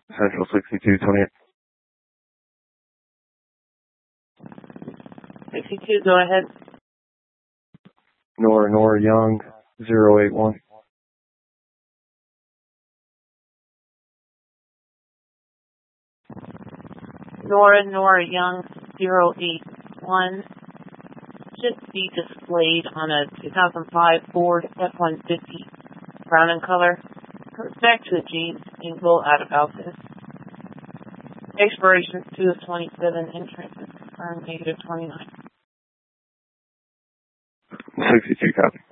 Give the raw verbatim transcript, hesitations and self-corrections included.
Central sixty-two twenty-eight. sixty-two, go ahead. Nora, Nora Young, zero eight one. Nora, Nora Young, zero eight one. Should be displayed on a two thousand five Ford F one fifty, brown in color. Goes back to a James Engel out of Altus. Expiration two of twenty-seven, entrance is confirmed negative twenty-nine. sixty-two copy.